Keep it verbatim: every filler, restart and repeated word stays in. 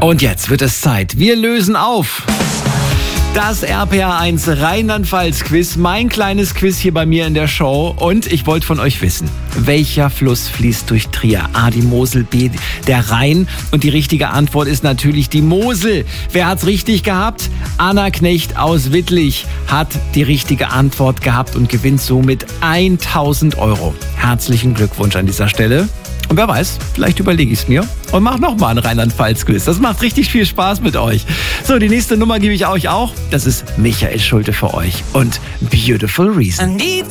Und jetzt wird es Zeit. Wir lösen auf. Das R P R eins Rheinland-Pfalz-Quiz, mein kleines Quiz hier bei mir in der Show. Und ich wollte von euch wissen, welcher Fluss fließt durch Trier? A, die Mosel, B, der Rhein. Und die richtige Antwort ist natürlich die Mosel. Wer hat's richtig gehabt? Anna Knecht aus Wittlich hat die richtige Antwort gehabt und gewinnt somit tausend Euro. Herzlichen Glückwunsch an dieser Stelle. Und wer weiß, vielleicht überlege ich es mir und mache nochmal ein Rheinland-Pfalz-Quiz. Das macht richtig viel Spaß mit euch. So, die nächste Nummer gebe ich euch auch. Das ist Michael Schulte für euch und Beautiful Reason.